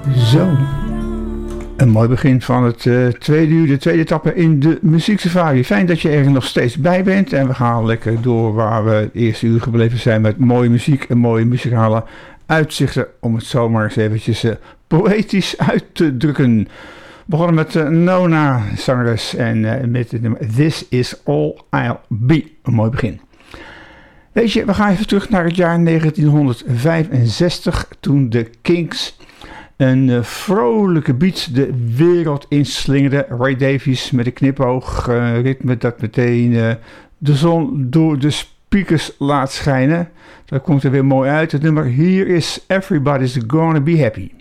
Zo. Een mooi begin van het tweede uur, de tweede etappe in de muzieksafari. Fijn dat je er nog steeds bij bent. En we gaan lekker door waar we het eerste uur gebleven zijn met mooie muziek en mooie muzikale uitzichten. Om het zomaar eens eventjes poëtisch uit te drukken. We begonnen met Nona, zangeres, en met het nummer This Is All I'll Be. Een mooi begin. Weet je, we gaan even terug naar het jaar 1965, toen de Kinks een vrolijke beat de wereld inslingerde. Ray Davies met een knipoog, ritme dat meteen de zon door de speakers laat schijnen. Dat komt er weer mooi uit. Het nummer Here Is Everybody's Gonna Be Happy.